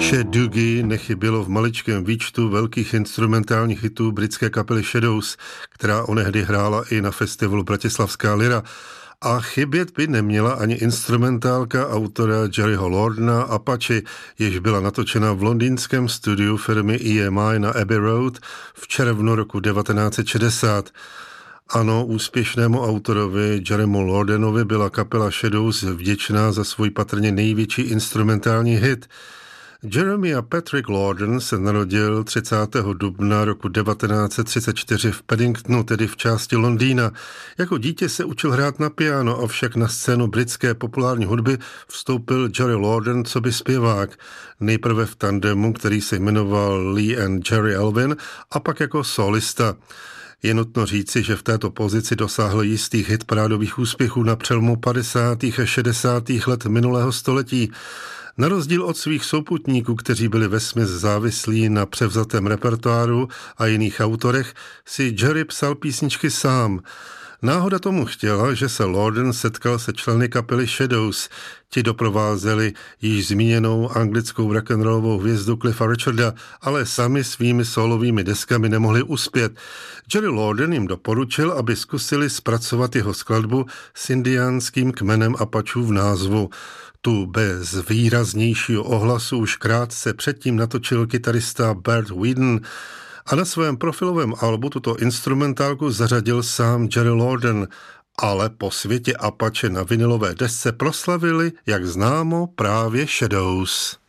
Che Doogie nechybělo v maličkém výčtu velkých instrumentálních hitů britské kapely Shadows, která onehdy hrála i na festivalu Bratislavská Lyra. A chybět by neměla ani instrumentálka autora Jerryho Lordena Apache, jež byla natočena v londýnském studiu firmy EMI na Abbey Road v červnu roku 1960. Ano, úspěšnému autorovi Jerrymu Lordenovi byla kapela Shadows vděčná za svůj patrně největší instrumentální hit. Jeremy a Patrick Lorden se narodil 30. dubna roku 1934 v Paddingtonu, tedy v části Londýna. Jako dítě se učil hrát na piano, avšak na scénu britské populární hudby vstoupil Jerry Lorden coby zpěvák. Nejprve v tandemu, který se jmenoval Lee and Jerry Elvin, a pak jako solista. Je nutno říci, že v této pozici dosáhl jistých hitparádových úspěchů na přelomu 50. a 60. let minulého století. Na rozdíl od svých souputníků, kteří byli vesměs závislí na převzatém repertoáru a jiných autorech, si Jerry psal písničky sám. Náhoda tomu chtěla, že se Lorden setkal se členy kapely Shadows. Ti doprovázeli již zmíněnou anglickou rock'n'rollovou hvězdu Cliffa Richarda, ale sami svými solovými deskami nemohli uspět. Jerry Lorden jim doporučil, aby zkusili zpracovat jeho skladbu s indiánským kmenem Apachů v názvu. Tu bez výraznějšího ohlasu už krátce předtím natočil kytarista Bert Whedon a na svém profilovém albu tuto instrumentálku zařadil sám Jerry Lorden, ale po světě Apache na vinylové desce proslavili, jak známo, právě Shadows.